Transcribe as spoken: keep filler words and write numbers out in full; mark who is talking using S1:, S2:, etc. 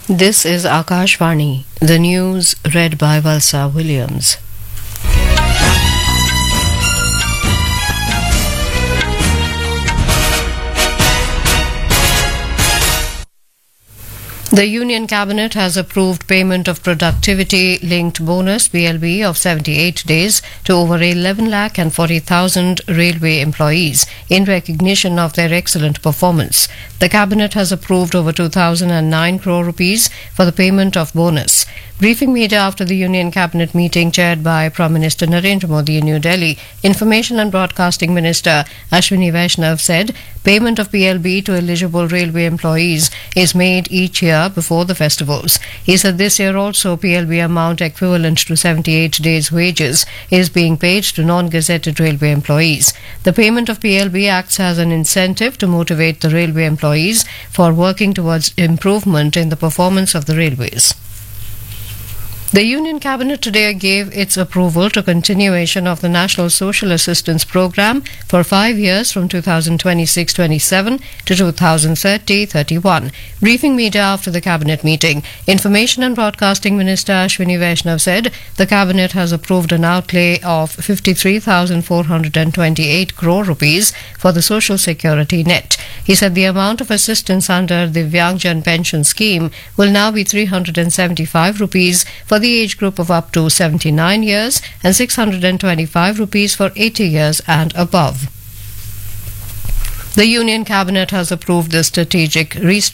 S1: This is Akashvani, the news read by Valsa Williams. The Union Cabinet has approved payment of productivity-linked bonus B L B of seventy-eight days to over eleven lakh and forty thousand railway employees in recognition of their excellent performance. The Cabinet has approved over two thousand nine crore rupees for the payment of bonus. Briefing media after the Union Cabinet meeting chaired by Prime Minister Narendra Modi in New Delhi, Information and Broadcasting Minister Ashwini Vaishnav said payment of B L B to eligible railway employees is made each year before the festivals. He said this year also P L B amount equivalent to seventy-eight days' wages is being paid to non-gazetted railway employees. The payment of P L B acts as an incentive to motivate the railway employees for working towards improvement in the performance of the railways. The Union Cabinet today gave its approval to continuation of the National Social Assistance Programme for five years from two thousand twenty-six twenty-seven to two thousand thirty thirty-one. Briefing media after the Cabinet meeting, Information and Broadcasting Minister Ashwini Vaishnav said the Cabinet has approved an outlay of fifty-three thousand four hundred twenty-eight crore rupees for the Social Security net. He said the amount of assistance under the Divyangjan pension scheme will now be three hundred seventy-five rupees for the age group of up to seventy-nine years and six hundred twenty-five rupees for eighty years and above. The Union Cabinet has approved the strategic restructuring